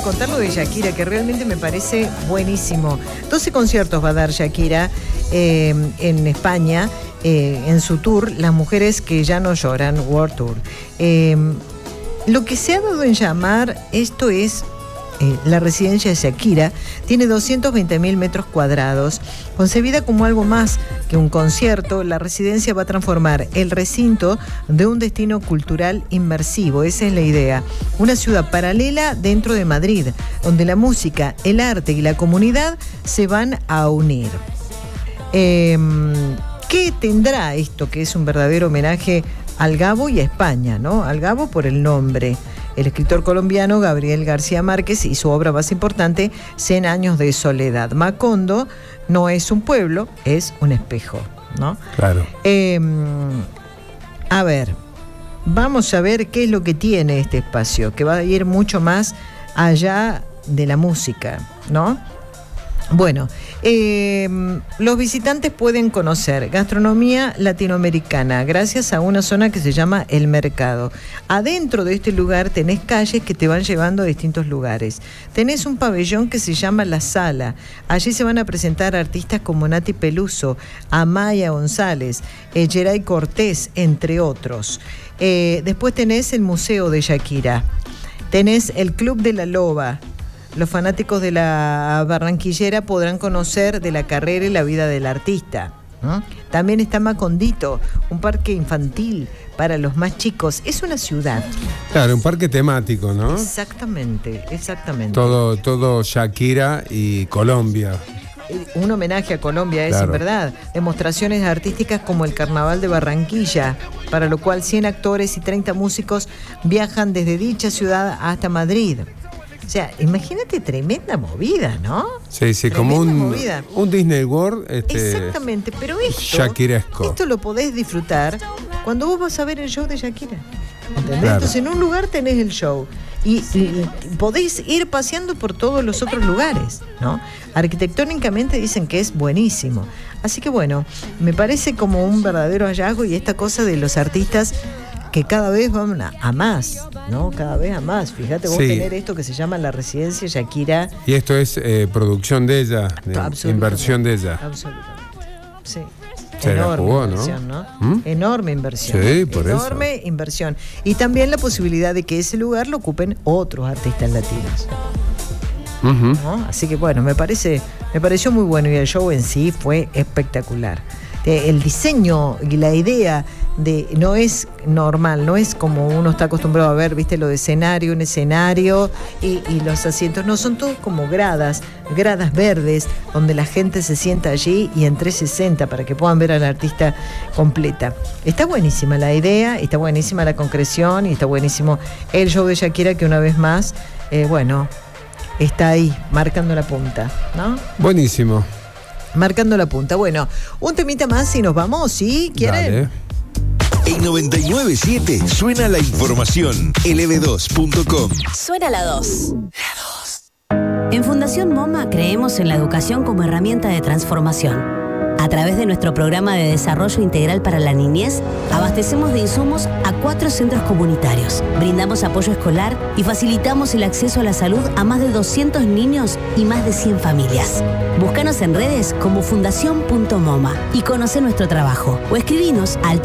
a contar lo de Shakira, que realmente me parece buenísimo. 12 conciertos va a dar Shakira en España, en su tour, Las Mujeres que Ya No Lloran, World Tour. Lo que se ha dado en llamar, esto es la residencia de Shakira, tiene 220.000 metros cuadrados. Concebida como algo más que un concierto, la residencia va a transformar el recinto de un destino cultural inmersivo. Esa es la idea. Una ciudad paralela dentro de Madrid, donde la música, el arte y la comunidad se van a unir. ¿Qué tendrá esto, que es un verdadero homenaje al Gabo y a España, ¿no? Al Gabo por el nombre. El escritor colombiano Gabriel García Márquez y su obra más importante, 100 años de soledad. Macondo no es un pueblo, es un espejo, ¿no? Claro. A ver, vamos a ver qué es lo que tiene este espacio, que va a ir mucho más allá de la música, ¿no? Bueno, los visitantes pueden conocer gastronomía latinoamericana gracias a una zona que se llama El Mercado. Adentro de este lugar tenés calles que te van llevando a distintos lugares. Tenés un pabellón que se llama La Sala. Allí se van a presentar artistas como Nati Peluso, Amaya González, Geray Cortés, entre otros. Después tenés el Museo de Shakira. Tenés el Club de la Loba. Los fanáticos de la barranquillera podrán conocer de la carrera y la vida del artista, ¿no? También está Macondito, un parque infantil para los más chicos. Es una ciudad. Claro, un parque temático, ¿no? Exactamente. Todo Shakira y Colombia. Un homenaje a Colombia, es claro. En verdad. Demostraciones artísticas como el Carnaval de Barranquilla, para lo cual 100 actores y 30 músicos viajan desde dicha ciudad hasta Madrid. O sea, imagínate, tremenda movida, ¿no? Sí, como un Disney World. Exactamente, pero Shakiresco. Esto lo podés disfrutar cuando vos vas a ver el show de Shakira. ¿Entendés? Claro. Entonces, en un lugar tenés el show y podéis ir paseando por todos los otros lugares, ¿no? Arquitectónicamente dicen que es buenísimo. Así que bueno, me parece como un verdadero hallazgo, y esta cosa de los artistas que cada vez van a más, ¿no? Cada vez a más. Fíjate vos, tener esto que se llama la residencia Shakira. Y esto es producción de ella, inversión de ella. Absolutamente. Sí. Se la jugó, inversión, ¿no? Enorme inversión. Sí, por eso. Enorme inversión. Y también la posibilidad de que ese lugar lo ocupen otros artistas latinos. ¿No? Así que bueno, me pareció muy bueno, y el show en sí fue espectacular. El diseño y la idea no es normal, no es como uno está acostumbrado a ver, viste, lo de escenario, un escenario y los asientos, no, son todos como gradas verdes, donde la gente se sienta allí y en 360 para que puedan ver al artista completa. Está buenísima la idea, está buenísima la concreción y está buenísimo el show de Shakira, que una vez más, está ahí, marcando la punta, ¿no? Buenísimo. Marcando la punta. Bueno, un temita más y nos vamos, ¿sí? ¿Quieren? Dale. En 99.7 suena la información. lb2.com. Suena la 2. En Fundación MoMA creemos en la educación como herramienta de transformación. A través de nuestro programa de desarrollo integral para la niñez, abastecemos de insumos a 4 centros comunitarios, brindamos apoyo escolar y facilitamos el acceso a la salud a más de 200 niños y más de 100 familias. Búscanos en redes como fundación.moma y conoce nuestro trabajo, o escribinos al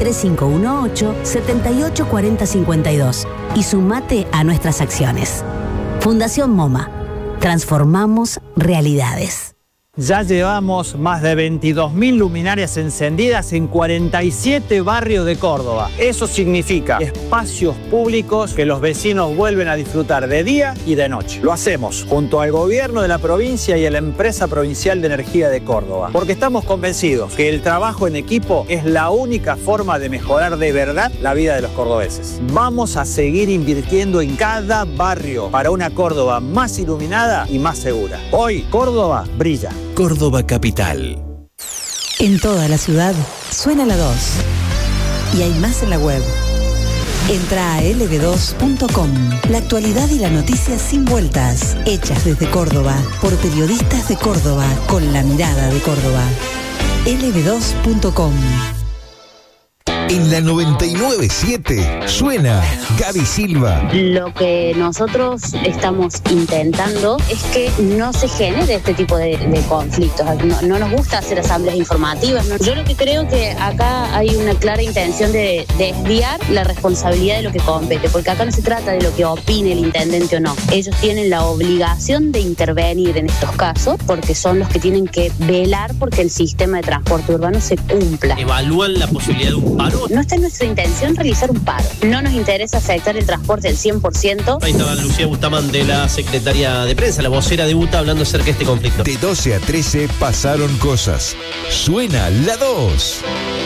3518-784052 y sumate a nuestras acciones. Fundación MoMA. Transformamos realidades. Ya llevamos más de 22.000 luminarias encendidas en 47 barrios de Córdoba. Eso significa espacios públicos que los vecinos vuelven a disfrutar de día y de noche. Lo hacemos junto al gobierno de la provincia y a la empresa provincial de energía de Córdoba, porque estamos convencidos que el trabajo en equipo es la única forma de mejorar de verdad la vida de los cordobeses. Vamos a seguir invirtiendo en cada barrio para una Córdoba más iluminada y más segura. Hoy, Córdoba brilla. Córdoba Capital. En toda la ciudad suena la 2. Y hay más en la web. Entra a lb2.com. La actualidad y la noticia sin vueltas. Hechas desde Córdoba, por periodistas de Córdoba, con la mirada de Córdoba. lb2.com. En la 99.7 suena Gaby Silva. Lo que nosotros estamos intentando es que no se genere este tipo de conflictos. No nos gusta hacer asambleas informativas. ¿no? Yo lo que creo que acá hay una clara intención de desviar la responsabilidad de lo que compete, porque acá no se trata de lo que opine el intendente o no. Ellos tienen la obligación de intervenir en estos casos porque son los que tienen que velar porque el sistema de transporte urbano se cumpla. ¿Evalúan la posibilidad de un paro? No está en nuestra intención realizar un paro. No nos interesa afectar el transporte del 100%. Ahí estaba Lucía Bustamante, de la secretaria de prensa, la vocera de UTA, hablando acerca de este conflicto. De 12 a 13 pasaron cosas. Suena la 2.